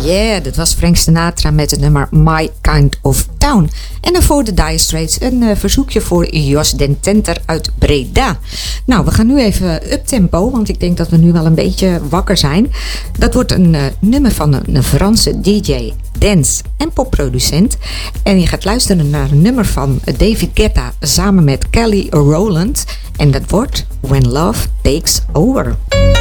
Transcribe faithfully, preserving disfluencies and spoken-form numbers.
Yeah, dat was Frank Sinatra met het nummer My Kind of Town. En daarvoor de Dire Straits, een uh, verzoekje voor Jos Den Tenter uit Breda. Nou, we gaan nu even uptempo, want ik denk dat we nu wel een beetje wakker zijn. Dat wordt een uh, nummer van een, een Franse D J, dance en popproducent. En je gaat luisteren naar een nummer van David Guetta samen met Kelly Rowland. En dat wordt When Love Takes Over.